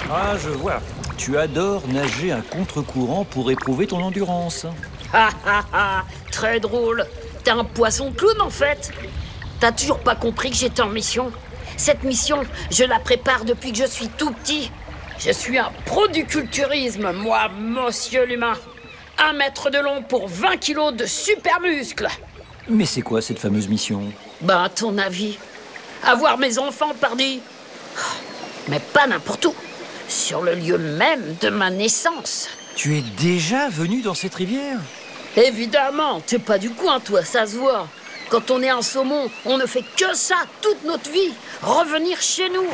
Ah, je vois. Tu adores nager à contre-courant pour éprouver ton endurance. Ha ha ha, très drôle. T'es un poisson clown en fait. T'as toujours pas compris que j'étais en mission. Cette mission, je la prépare depuis que je suis tout petit. Je suis un pro du culturisme, moi, monsieur l'humain. 1 mètre de long pour 20 kilos de super muscles. Mais c'est quoi cette fameuse mission? Bah, à ton avis, avoir mes enfants, pardi. Mais pas n'importe où. Sur le lieu même de ma naissance. Tu es déjà venu dans cette rivière? Évidemment, t'es pas du coin, toi, ça se voit. Quand on est un saumon, on ne fait que ça toute notre vie. Revenir chez nous.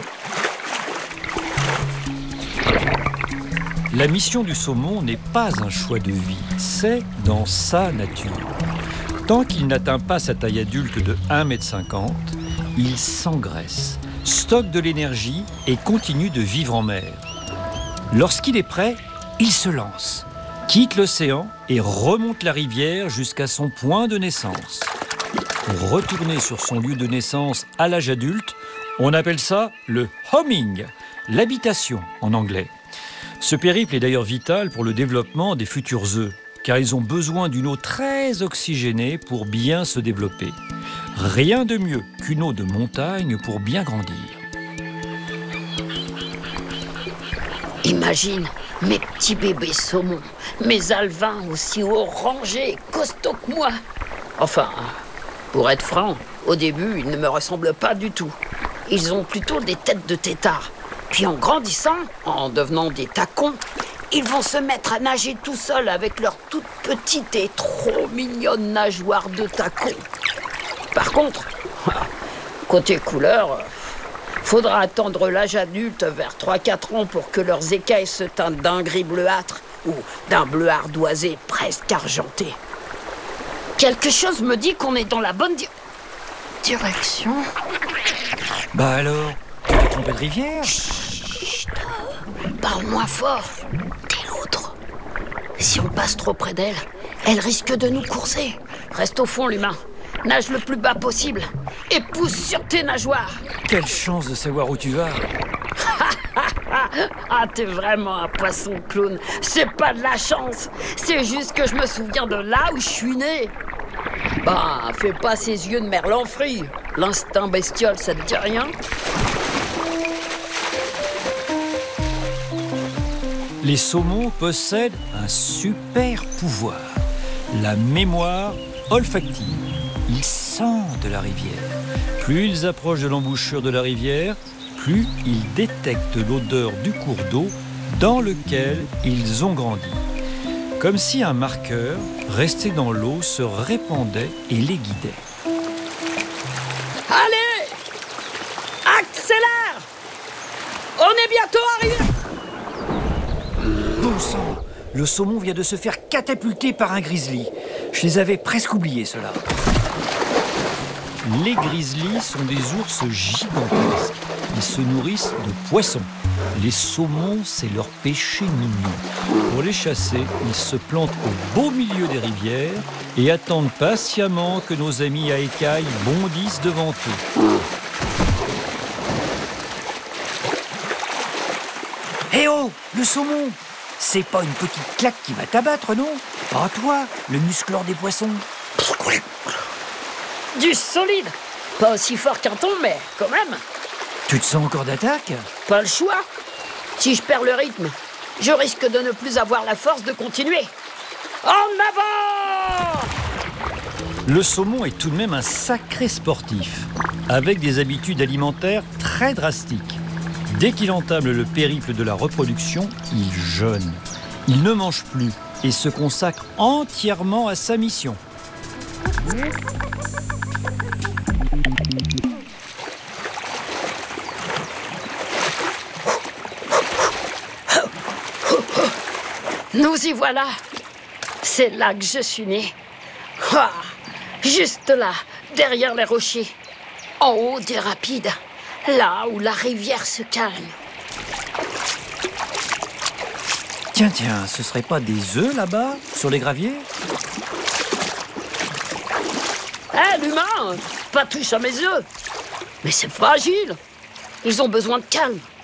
La mission du saumon n'est pas un choix de vie, c'est dans sa nature. Tant qu'il n'atteint pas sa taille adulte de 1,50 m, il s'engraisse, stocke de l'énergie et continue de vivre en mer. Lorsqu'il est prêt, il se lance, quitte l'océan et remonte la rivière jusqu'à son point de naissance. Pour retourner sur son lieu de naissance à l'âge adulte, on appelle ça le homing, l'habitation en anglais. Ce périple est d'ailleurs vital pour le développement des futurs œufs, car ils ont besoin d'une eau très oxygénée pour bien se développer. Rien de mieux qu'une eau de montagne pour bien grandir. Imagine mes petits bébés saumons, mes alevins aussi orangés et costauds que moi. Enfin, pour être franc, au début, ils ne me ressemblent pas du tout. Ils ont plutôt des têtes de têtards. Puis en grandissant, en devenant des tacons, ils vont se mettre à nager tout seuls avec leurs toutes petites et trop mignonnes nageoires de tacons. Par contre, côté couleur, faudra attendre l'âge adulte vers 3-4 ans pour que leurs écailles se teintent d'un gris bleuâtre ou d'un bleu ardoisé presque argenté. Quelque chose me dit qu'on est dans la bonne direction. Bah alors, tu t'es trompé de rivière? Chut, parle-moi fort. T'es l'autre. Si on passe trop près d'elle, elle risque de nous courser. Reste au fond, l'humain. Nage le plus bas possible et pousse sur tes nageoires. Quelle chance de savoir où tu vas. Ah, t'es vraiment un poisson clown. C'est pas de la chance. C'est juste que je me souviens de là où je suis né. Bah, fais pas ces yeux de merlan frit. L'instinct bestiole, ça te dit rien? Les saumons possèdent un super pouvoir, la mémoire olfactive. Ils sentent la rivière. Plus ils approchent de l'embouchure de la rivière, plus ils détectent l'odeur du cours d'eau dans lequel ils ont grandi. Comme si un marqueur resté dans l'eau se répandait et les guidait. Allez! Accélère! On est bientôt arrivé! Bon sang, le saumon vient de se faire catapulter par un grizzly. Je les avais presque oubliés, ceux-là. Les grizzlies sont des ours gigantesques. Ils se nourrissent de poissons. Les saumons, c'est leur péché mignon. Pour les chasser, ils se plantent au beau milieu des rivières et attendent patiemment que nos amis à écailles bondissent devant eux. Eh oh, le saumon! C'est pas une petite claque qui va t'abattre, non? Pas toi, le muscleur des poissons. Du solide! Pas aussi fort qu'un thon, mais quand même. Tu te sens encore d'attaque? Pas le choix. Si je perds le rythme, je risque de ne plus avoir la force de continuer. En avant! Le saumon est tout de même un sacré sportif, avec des habitudes alimentaires très drastiques. Dès qu'il entame le périple de la reproduction, il jeûne. Il ne mange plus et se consacre entièrement à sa mission. Nous y voilà. C'est là que je suis né. Ah, juste là, derrière les rochers. En haut des rapides. Là où la rivière se calme. Tiens, ce serait pas des œufs là-bas, sur les graviers? Hé, l'humain, pas touche à mes œufs. Mais c'est fragile. Ils ont besoin de calme.